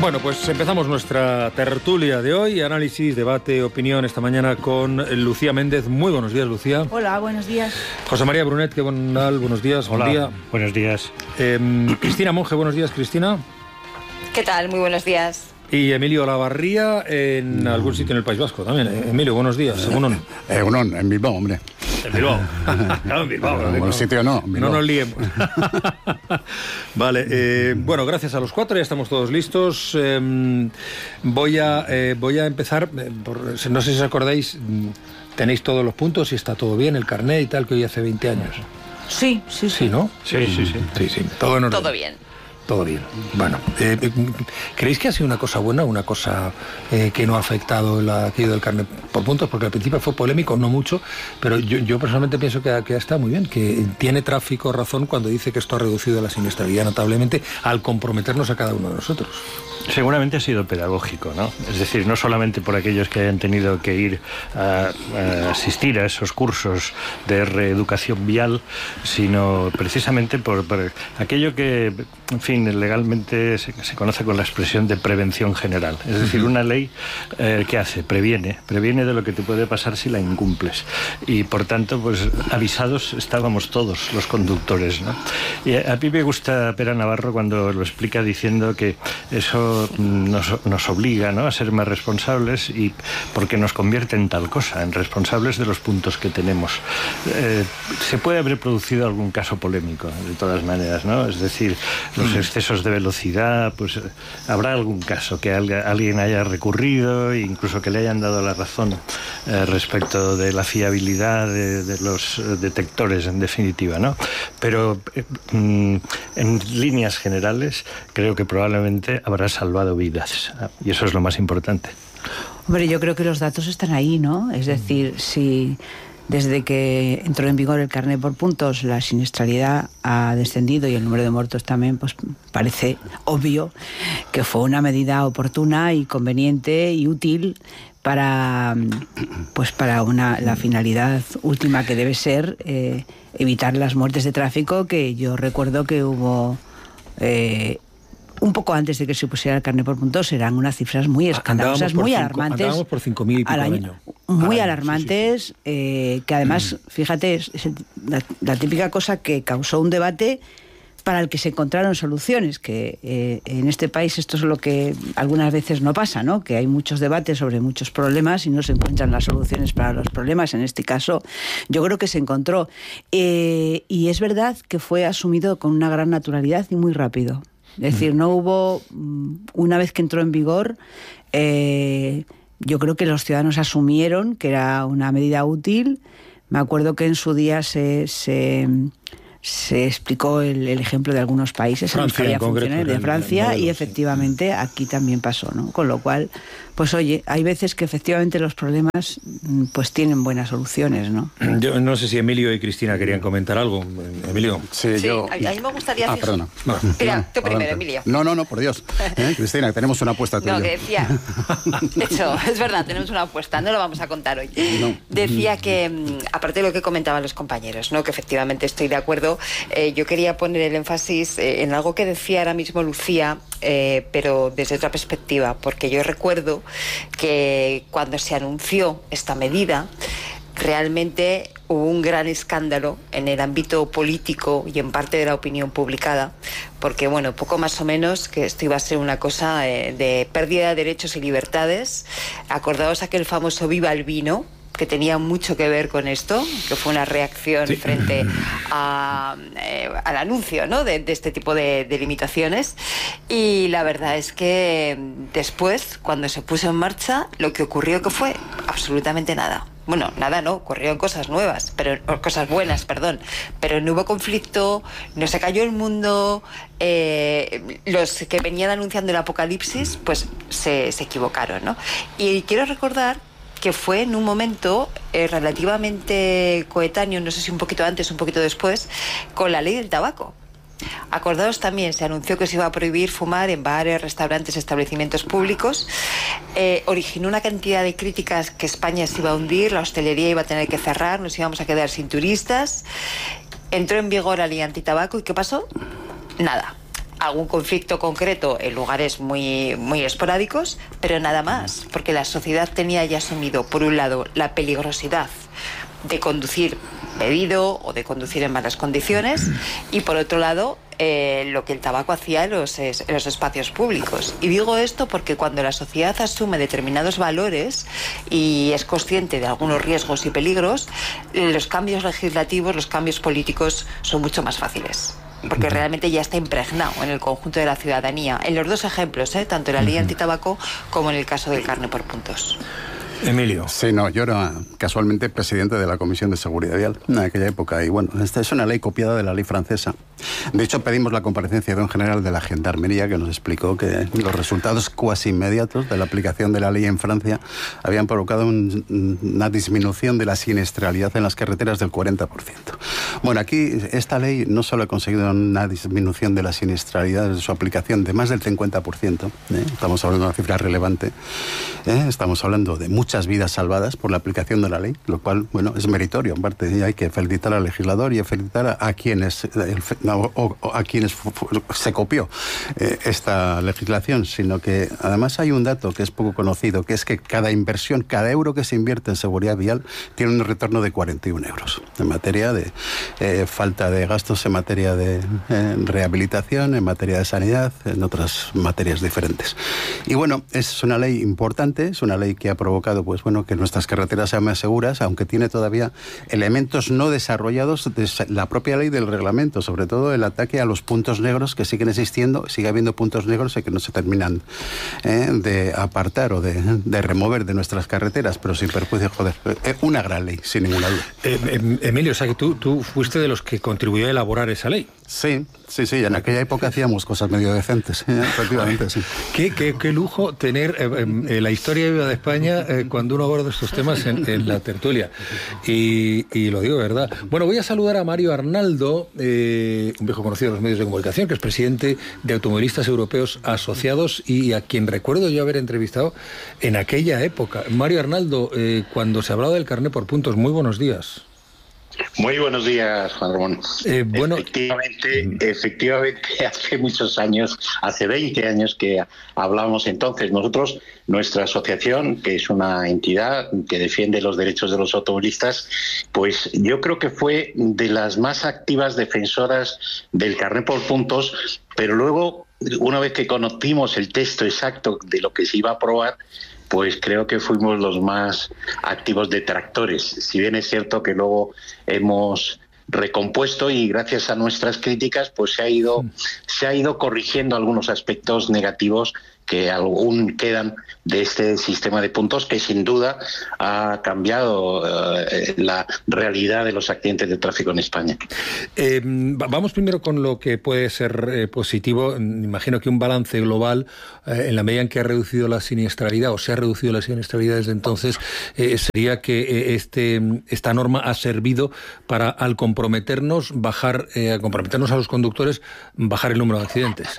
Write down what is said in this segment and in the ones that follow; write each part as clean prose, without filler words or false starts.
Bueno, pues empezamos nuestra tertulia de hoy, análisis, debate, opinión esta mañana con Lucía Méndez. Muy buenos días, Lucía. Hola, buenos días. José María Brunet, ¿qué tal? Buenos días. Hola, buen día. Buenos días. Cristina Monge, buenos días, Cristina. ¿Qué tal? Muy buenos días. Y Emilio Olavarría en algún sitio en el País Vasco también. Emilio, buenos días. Egunon. Egunon, en Bilbao, hombre. En Bilbao. Claro, en Bilbao. En buen sitio no. No nos liemos. Vale, bueno, gracias a los cuatro, ya estamos todos listos. Voy a empezar, no sé si os acordáis, tenéis todos los puntos y está todo bien, el carnet y tal, que hoy hace 20 años. Sí. Sí, ¿no? Sí. Todo en orden. Todo bien. Todo bien. Bueno, ¿creéis que ha sido una cosa buena, una cosa que no ha afectado la caída del carnet por puntos? Porque al principio fue polémico, no mucho, pero yo personalmente pienso que está muy bien, que tiene Tráfico razón cuando dice que esto ha reducido la siniestralidad notablemente al comprometernos a cada uno de nosotros. Seguramente ha sido pedagógico, ¿no? Es decir, no solamente por aquellos que hayan tenido que ir a asistir a esos cursos de reeducación vial, sino precisamente por aquello que, en fin, legalmente se conoce con la expresión de prevención general. Es decir, una ley ¿qué hace? Previene de lo que te puede pasar si la incumples. Y, por tanto, pues avisados estábamos todos los conductores, ¿no? Y a mí me gusta Pera Navarro cuando lo explica diciendo que eso nos obliga, ¿no?, a ser más responsables, y porque nos convierte en tal cosa, en responsables de los puntos que tenemos. Se puede haber producido algún caso polémico, de todas maneras, ¿no? Es decir, los excesos de velocidad, pues habrá algún caso que alguien haya recurrido, incluso que le hayan dado la razón respecto de la fiabilidad de los detectores, en definitiva, ¿no? Pero en líneas generales creo que probablemente habrá salvado vidas, y eso es lo más importante. Hombre, yo creo que los datos están ahí, ¿no? Es decir, si desde que entró en vigor el carnet por puntos la siniestralidad ha descendido y el número de muertos también, pues parece obvio que fue una medida oportuna y conveniente y útil para la finalidad última, que debe ser evitar las muertes de tráfico, que yo recuerdo que hubo un poco antes de que se pusiera el carnet por puntos, eran unas cifras muy escandalosas, muy alarmantes. Andábamos por 5.000 y pico al año. Muy alarmantes, sí. Que además, fíjate, es la típica cosa que causó un debate para el que se encontraron soluciones, que en este país esto es lo que algunas veces no pasa, ¿no? Que hay muchos debates sobre muchos problemas y no se encuentran las soluciones para los problemas. En este caso, yo creo que se encontró. Y es verdad que fue asumido con una gran naturalidad y muy rápido. Es decir, no hubo, una vez que entró en vigor, yo creo que los ciudadanos asumieron que era una medida útil. Me acuerdo que en su día se explicó el ejemplo de algunos países en los que había funciones, de Francia, y efectivamente aquí también pasó, ¿no? Con lo cual, pues oye, hay veces que efectivamente los problemas pues tienen buenas soluciones, ¿no? Yo no sé si Emilio y Cristina querían comentar algo. Emilio. Sí, yo... A mí me gustaría decir... perdona. Mira, tú primero, Emilio. No, por Dios. Cristina, que tenemos una apuesta tuya. No, que decía... De hecho, es verdad, tenemos una apuesta, no lo vamos a contar hoy. No. Decía que, aparte de lo que comentaban los compañeros, ¿no?, que efectivamente estoy de acuerdo, yo quería poner el énfasis en algo que decía ahora mismo Lucía, pero desde otra perspectiva, porque yo recuerdo que cuando se anunció esta medida, realmente hubo un gran escándalo en el ámbito político y en parte de la opinión publicada, porque, bueno, poco más o menos que esto iba a ser una cosa de pérdida de derechos y libertades. Acordaos aquel famoso Viva el Vino, que tenía mucho que ver con esto, que fue una reacción frente al anuncio, ¿no?, de este tipo de limitaciones. Y la verdad es que después, cuando se puso en marcha, lo que ocurrió que fue absolutamente nada. Bueno, nada no, ocurrieron cosas nuevas, cosas buenas, perdón, pero no hubo conflicto, no se cayó el mundo. Los que venían anunciando el apocalipsis, pues se equivocaron, ¿no? Y quiero recordar que fue en un momento relativamente coetáneo, no sé si un poquito antes, un poquito después, con la ley del tabaco. Acordaos también, se anunció que se iba a prohibir fumar en bares, restaurantes, establecimientos públicos. Originó una cantidad de críticas que España se iba a hundir, la hostelería iba a tener que cerrar, nos íbamos a quedar sin turistas. Entró en vigor la ley antitabaco y ¿qué pasó? Nada. algún conflicto concreto en lugares muy, muy esporádicos, pero nada más, porque la sociedad tenía ya asumido, por un lado, la peligrosidad de conducir bebido o de conducir en malas condiciones, y por otro lado, lo que el tabaco hacía en los espacios públicos. Y digo esto porque cuando la sociedad asume determinados valores y es consciente de algunos riesgos y peligros, los cambios legislativos, los cambios políticos son mucho más fáciles, porque realmente ya está impregnado en el conjunto de la ciudadanía, en los dos ejemplos, tanto en la ley antitabaco como en el caso del carné por puntos. Emilio. Sí, no, yo era casualmente presidente de la Comisión de Seguridad Vial en aquella época, y bueno, esta es una ley copiada de la ley francesa. De hecho, pedimos la comparecencia de un general de la Gendarmería que nos explicó que los resultados cuasi inmediatos de la aplicación de la ley en Francia habían provocado una disminución de la siniestralidad en las carreteras del 40%. Bueno, aquí esta ley no solo ha conseguido una disminución de la siniestralidad de su aplicación de más del 50%, estamos hablando de una cifra relevante, estamos hablando de muchas vidas salvadas por la aplicación de la ley, lo cual, bueno, es meritorio. En parte, y hay que felicitar al legislador y felicitar a quienes se copió esta legislación, sino que además hay un dato que es poco conocido, que es que cada inversión, cada euro que se invierte en seguridad vial tiene un retorno de 41 euros en materia de falta de gastos, en materia de rehabilitación, en materia de sanidad, en otras materias diferentes. Y bueno, es una ley importante, es una ley que ha provocado, pues bueno, que nuestras carreteras sean más seguras, aunque tiene todavía elementos no desarrollados de la propia ley del reglamento, sobre todo el ataque a los puntos negros que siguen existiendo, sigue habiendo puntos negros que no se terminan de apartar o de remover de nuestras carreteras, pero sin perjuicio, una gran ley, sin ninguna duda. Emilio, o sea que tú fuiste de los que contribuyó a elaborar esa ley. Sí, en aquella época hacíamos cosas medio decentes, efectivamente, sí. Qué lujo tener la historia viva de España cuando uno aborda estos temas en la tertulia. Y lo digo de verdad. Bueno, voy a saludar a Mario Arnaldo, un viejo conocido de los medios de comunicación, que es presidente de Automovilistas Europeos Asociados y a quien recuerdo yo haber entrevistado en aquella época. Mario Arnaldo, cuando se hablaba del carné por puntos, muy buenos días. Muy buenos días, Juan Ramón. Efectivamente, hace muchos años, hace 20 años que hablábamos entonces. Nosotros, nuestra asociación, que es una entidad que defiende los derechos de los automovilistas, pues yo creo que fue de las más activas defensoras del carné por puntos, pero luego, una vez que conocimos el texto exacto de lo que se iba a aprobar, pues creo que fuimos los más activos detractores. Si bien es cierto que luego hemos recompuesto y gracias a nuestras críticas pues se ha ido corrigiendo algunos aspectos negativos que aún quedan de este sistema de puntos, que sin duda ha cambiado la realidad de los accidentes de tráfico en España. Vamos primero con lo que puede ser positivo. Imagino que un balance global, en la medida en que ha reducido la siniestralidad, o se ha reducido la siniestralidad desde entonces, sería que esta norma ha servido para, al comprometernos a los conductores, bajar el número de accidentes.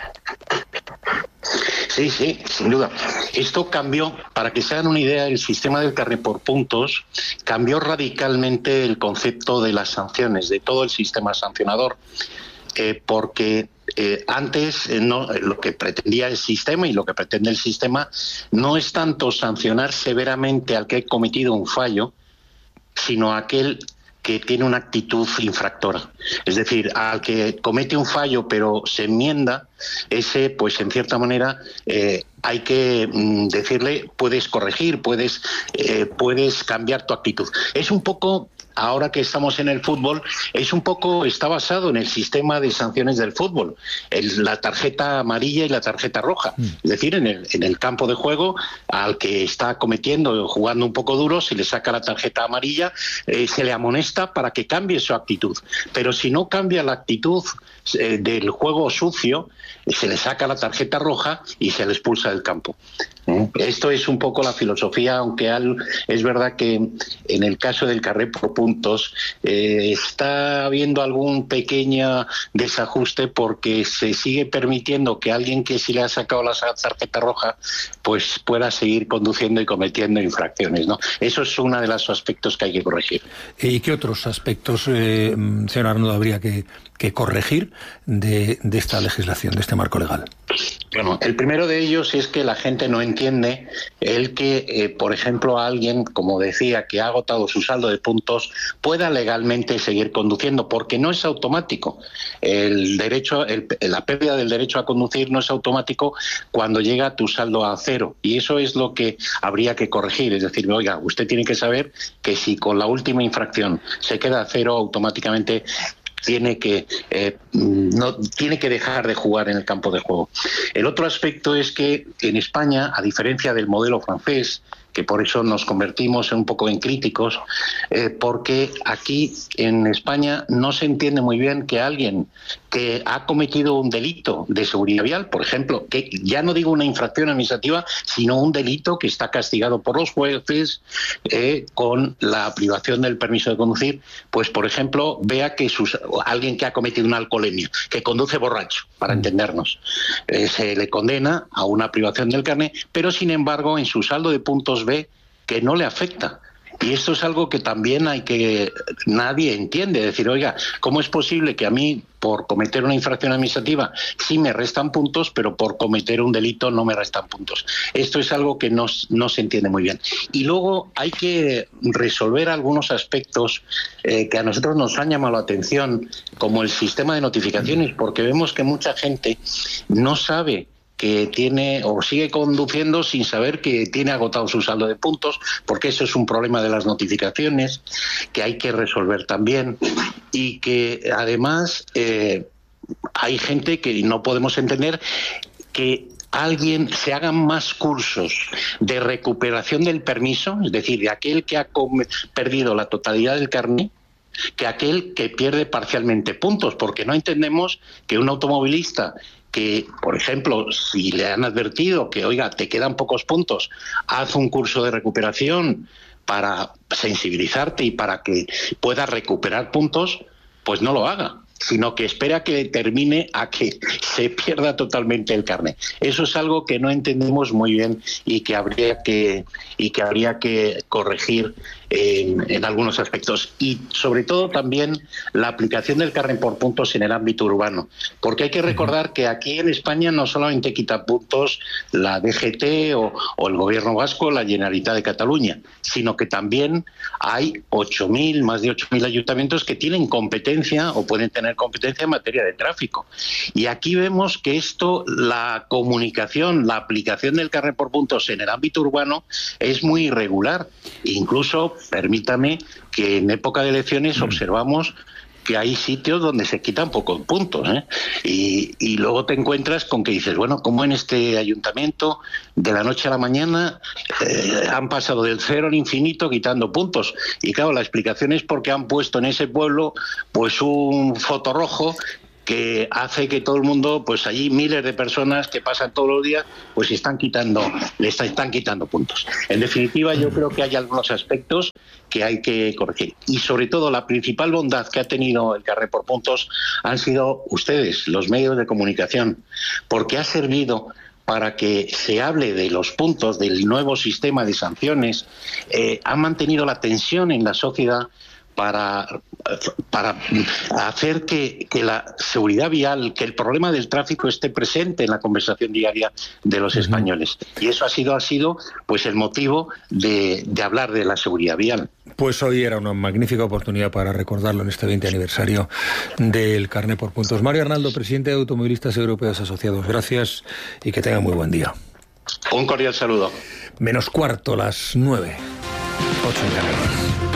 Sí, sin duda. Esto cambió, para que se hagan una idea, el sistema del carné por puntos cambió radicalmente el concepto de las sanciones, de todo el sistema sancionador, porque antes lo que pretendía el sistema y lo que pretende el sistema no es tanto sancionar severamente al que ha cometido un fallo, sino a aquel que tiene una actitud infractora. Es decir, al que comete un fallo pero se enmienda, ese, pues en cierta manera, hay que decirle, puedes corregir, puedes cambiar tu actitud. Es un poco, ahora que estamos en el fútbol, está basado en el sistema de sanciones del fútbol, la tarjeta amarilla y la tarjeta roja. Es decir, en el campo de juego, al que está jugando un poco duro, se le saca la tarjeta amarilla, se le amonesta para que cambie su actitud. Pero si no cambia la actitud del juego sucio, se le saca la tarjeta roja y se le expulsa del campo. Esto es un poco la filosofía, aunque es verdad que en el caso del carné por puntos está habiendo algún pequeño desajuste, porque se sigue permitiendo que alguien que sí le ha sacado la tarjeta roja pues pueda seguir conduciendo y cometiendo infracciones, ¿no? Eso es uno de los aspectos que hay que corregir. ¿Y qué otros aspectos, señor Arnaldo, habría que que corregir de esta legislación, de este marco legal? Bueno, el primero de ellos es que la gente no entiende el que, por ejemplo, alguien, como decía, que ha agotado su saldo de puntos, pueda legalmente seguir conduciendo, porque no es automático. La pérdida del derecho a conducir no es automático cuando llega tu saldo a cero, y eso es lo que habría que corregir. Es decir, oiga, usted tiene que saber que si con la última infracción se queda a cero, automáticamente tiene que dejar de jugar en el campo de juego. El otro aspecto es que en España, a diferencia del modelo francés, que por eso nos convertimos un poco en críticos, porque aquí en España no se entiende muy bien que alguien que ha cometido un delito de seguridad vial, por ejemplo, que ya no digo una infracción administrativa, sino un delito que está castigado por los jueces con la privación del permiso de conducir, pues por ejemplo vea que alguien que ha cometido una alcoholemia, que conduce borracho, para entendernos, se le condena a una privación del carnet, pero sin embargo en su saldo de puntos ve que no le afecta. Y esto es algo que también nadie entiende. Es decir, oiga, ¿cómo es posible que a mí, por cometer una infracción administrativa, sí me restan puntos, pero por cometer un delito no me restan puntos? Esto es algo que no se entiende muy bien. Y luego hay que resolver algunos aspectos que a nosotros nos han llamado la atención, como el sistema de notificaciones, porque vemos que mucha gente no sabe que tiene o sigue conduciendo sin saber que tiene agotado su saldo de puntos, porque eso es un problema de las notificaciones que hay que resolver también, y que además hay gente que no podemos entender que se hagan más cursos de recuperación del permiso, es decir, de aquel que ha perdido la totalidad del carnet, que aquel que pierde parcialmente puntos, porque no entendemos que un automovilista que, por ejemplo, si le han advertido que, oiga, te quedan pocos puntos, haz un curso de recuperación para sensibilizarte y para que puedas recuperar puntos, pues no lo haga, sino que espera que termine a que se pierda totalmente el carnet. Eso es algo que no entendemos muy bien y que habría que corregir en algunos aspectos, y sobre todo también la aplicación del carnet por puntos en el ámbito urbano, porque hay que recordar que aquí en España no solamente quita puntos la DGT o el gobierno vasco, la Generalitat de Cataluña, sino que también hay más de 8.000 ayuntamientos que tienen competencia o pueden tener competencia en materia de tráfico. Y aquí vemos que la comunicación, la aplicación del carnet por puntos en el ámbito urbano es muy irregular. Incluso, permítame, que en época de elecciones observamos que hay sitios donde se quitan pocos puntos, y luego te encuentras con que dices, bueno, ¿cómo en este ayuntamiento de la noche a la mañana han pasado del cero al infinito quitando puntos? Y claro, la explicación es porque han puesto en ese pueblo pues un foco rojo que hace que todo el mundo, pues allí miles de personas que pasan todos los días, pues le están quitando puntos. En definitiva, yo creo que hay algunos aspectos que hay que corregir. Y sobre todo, la principal bondad que ha tenido el carnet por puntos han sido ustedes, los medios de comunicación, porque ha servido para que se hable de los puntos, del nuevo sistema de sanciones. Ha mantenido la tensión en la sociedad para hacer que la seguridad vial, que el problema del tráfico esté presente en la conversación diaria de los españoles. Y eso ha sido pues el motivo de hablar de la seguridad vial. Pues hoy era una magnífica oportunidad para recordarlo en este 20 aniversario del carnet por puntos. Mario Arnaldo, presidente de Automovilistas Europeos Asociados, gracias y que tenga muy buen día. Un cordial saludo. Menos cuarto, las 9:08 en Canarias.